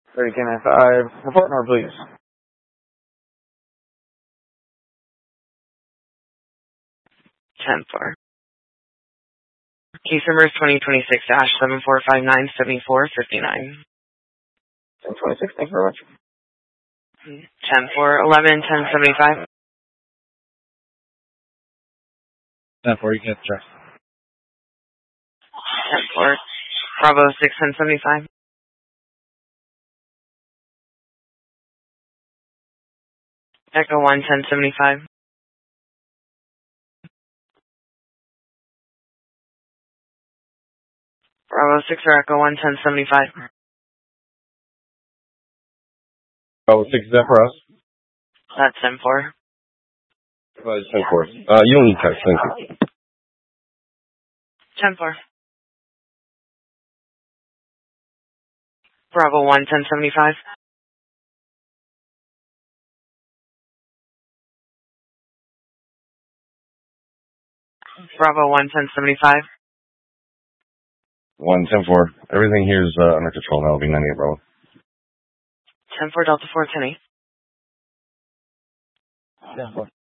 30 5, report more, please. 10-4. Case number is 2026-7459-7459. 1026, thank you very much. 10-4, 11, 1075. 10-4, you can check. 10-4, Bravo 6, 1075. Echo 1, 1075. Bravo 6 or Echo 1, 1075. Bravo 6, is that for us? That's 10-4. 10-4. You don't need text, thank you. 10-4. Bravo 1, 1075. Bravo 1, 1075. 1-10-4. Everything here is under control now. It'll be 98 Bravo. 10-4, Delta 4, 10-8. 10-4.